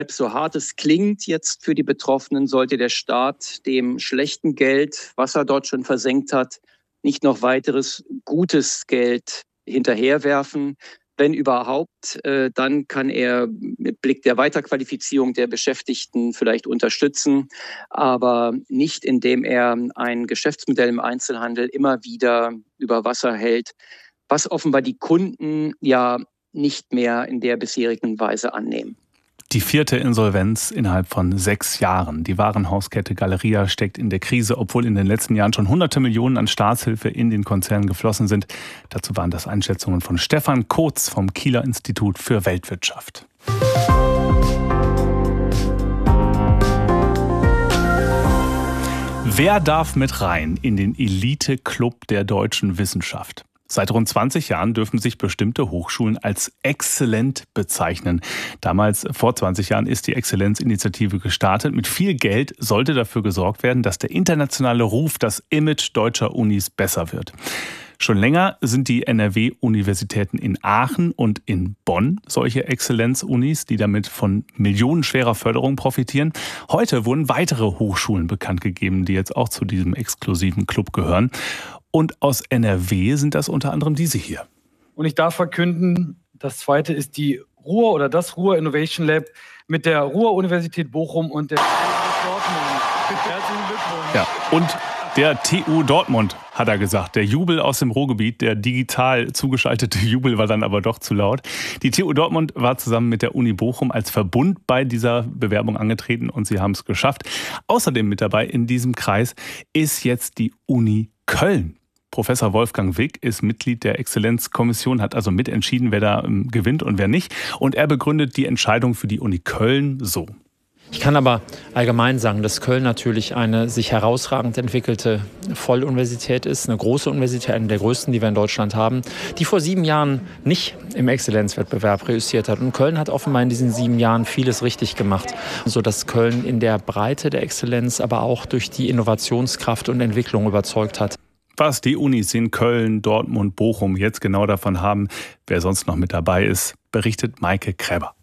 So hart es klingt jetzt für die Betroffenen, sollte der Staat dem schlechten Geld, was er dort schon versenkt hat, nicht noch weiteres gutes Geld hinterherwerfen. Wenn überhaupt, dann kann er mit Blick der Weiterqualifizierung der Beschäftigten vielleicht unterstützen, aber nicht, indem er ein Geschäftsmodell im Einzelhandel immer wieder über Wasser hält, was offenbar die Kunden ja nicht mehr in der bisherigen Weise annehmen. Die 4. Insolvenz innerhalb von 6 Jahren. Die Warenhauskette Galeria steckt in der Krise, obwohl in den letzten Jahren schon hunderte Millionen an Staatshilfe in den Konzern geflossen sind. Dazu waren das Einschätzungen von Stefan Kotz vom Kieler Institut für Weltwirtschaft. Wer darf mit rein in den Elite-Club der deutschen Wissenschaft? Seit rund 20 Jahren dürfen sich bestimmte Hochschulen als exzellent bezeichnen. Damals, vor 20 Jahren, ist die Exzellenzinitiative gestartet. Mit viel Geld sollte dafür gesorgt werden, dass der internationale Ruf, das Image deutscher Unis besser wird. Schon länger sind die NRW-Universitäten in Aachen und in Bonn solche Exzellenzunis, die damit von millionenschwerer Förderung profitieren. Heute wurden weitere Hochschulen bekannt gegeben, die jetzt auch zu diesem exklusiven Club gehören. Und aus NRW sind das unter anderem diese hier. Und ich darf verkünden, das zweite ist die Ruhr oder das Ruhr Innovation Lab mit der Ruhr-Universität Bochum und der TU Dortmund. Herzlichen Glückwunsch. Ja, und der TU Dortmund, hat er gesagt. Der Jubel aus dem Ruhrgebiet, der digital zugeschaltete Jubel war dann aber doch zu laut. Die TU Dortmund war zusammen mit der Uni Bochum als Verbund bei dieser Bewerbung angetreten und sie haben es geschafft. Außerdem mit dabei in diesem Kreis ist jetzt die Uni Köln. Professor Wolfgang Wick ist Mitglied der Exzellenzkommission, hat also mitentschieden, wer da gewinnt und wer nicht. Und er begründet die Entscheidung für die Uni Köln so. Ich kann aber allgemein sagen, dass Köln natürlich eine sich herausragend entwickelte Volluniversität ist, eine große Universität, eine der größten, die wir in Deutschland haben, die vor 7 Jahren nicht im Exzellenzwettbewerb reüssiert hat. Und Köln hat offenbar in diesen 7 Jahren vieles richtig gemacht, sodass Köln in der Breite der Exzellenz, aber auch durch die Innovationskraft und Entwicklung überzeugt hat. Was die Unis in Köln, Dortmund, Bochum jetzt genau davon haben, wer sonst noch mit dabei ist, berichtet Maike Kräber.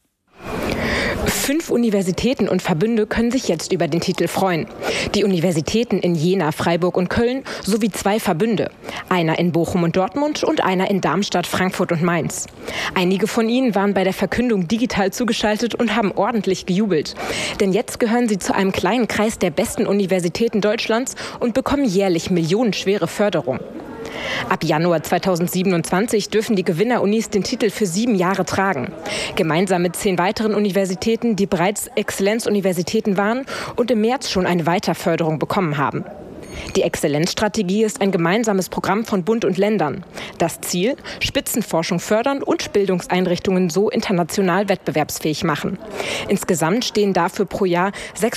5 Universitäten und Verbünde können sich jetzt über den Titel freuen. Die Universitäten in Jena, Freiburg und Köln sowie 2 Verbünde. Einer in Bochum und Dortmund und einer in Darmstadt, Frankfurt und Mainz. Einige von ihnen waren bei der Verkündung digital zugeschaltet und haben ordentlich gejubelt. Denn jetzt gehören sie zu einem kleinen Kreis der besten Universitäten Deutschlands und bekommen jährlich millionenschwere Förderung. Ab Januar 2027 dürfen die Gewinnerunis den Titel für 7 Jahre tragen. Gemeinsam mit 10 weiteren Universitäten, die bereits Exzellenzuniversitäten waren und im März schon eine Weiterförderung bekommen haben. Die Exzellenzstrategie ist ein gemeinsames Programm von Bund und Ländern. Das Ziel: Spitzenforschung fördern und Bildungseinrichtungen so international wettbewerbsfähig machen. Insgesamt stehen dafür pro Jahr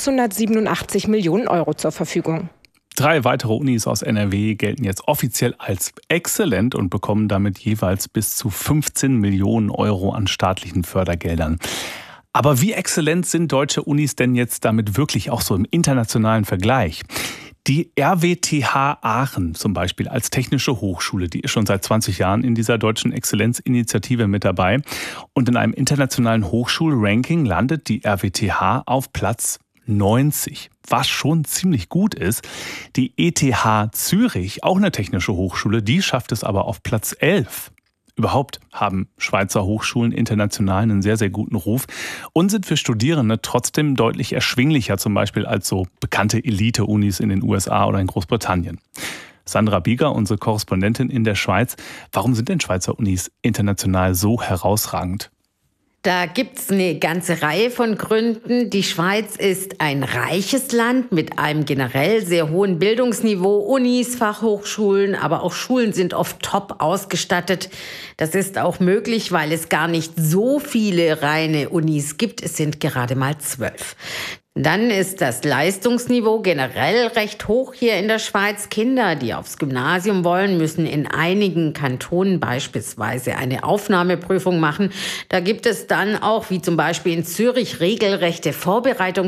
687 Millionen Euro zur Verfügung. 3 weitere Unis aus NRW gelten jetzt offiziell als exzellent und bekommen damit jeweils bis zu 15 Millionen Euro an staatlichen Fördergeldern. Aber wie exzellent sind deutsche Unis denn jetzt damit wirklich auch so im internationalen Vergleich? Die RWTH Aachen zum Beispiel als technische Hochschule, die ist schon seit 20 Jahren in dieser deutschen Exzellenzinitiative mit dabei. Und in einem internationalen Hochschulranking landet die RWTH auf Platz 90, was schon ziemlich gut ist. Die ETH Zürich, auch eine technische Hochschule, die schafft es aber auf Platz 11. Überhaupt haben Schweizer Hochschulen international einen sehr, sehr guten Ruf und sind für Studierende trotzdem deutlich erschwinglicher, zum Beispiel als so bekannte Elite-Unis in den USA oder in Großbritannien. Sandra Bieger, unsere Korrespondentin in der Schweiz. Warum sind denn Schweizer Unis international so herausragend? Da gibt's eine ganze Reihe von Gründen. Die Schweiz ist ein reiches Land mit einem generell sehr hohen Bildungsniveau. Unis, Fachhochschulen, aber auch Schulen sind oft top ausgestattet. Das ist auch möglich, weil es gar nicht so viele reine Unis gibt. Es sind gerade mal 12. Dann ist das Leistungsniveau generell recht hoch hier in der Schweiz. Kinder, die aufs Gymnasium wollen, müssen in einigen Kantonen beispielsweise eine Aufnahmeprüfung machen. Da gibt es dann auch, wie zum Beispiel in Zürich, regelrechte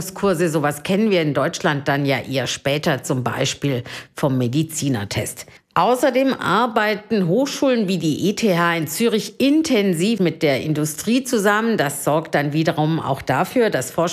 Vorbereitungskurse. Sowas kennen wir in Deutschland dann ja eher später, zum Beispiel vom Medizinertest. Außerdem arbeiten Hochschulen wie die ETH in Zürich intensiv mit der Industrie zusammen. Das sorgt dann wiederum auch dafür, dass